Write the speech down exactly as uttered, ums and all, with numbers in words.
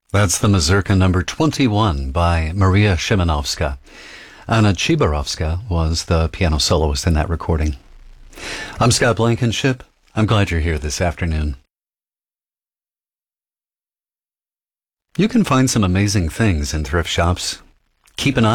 That's the Mazurka number twenty-one by Maria Szymanowska. Anna Chibarovska was the piano soloist in that recording. I'm Scott Blankenship. I'm glad you're here this afternoon. You can find some amazing things in thrift shops. Keep an eye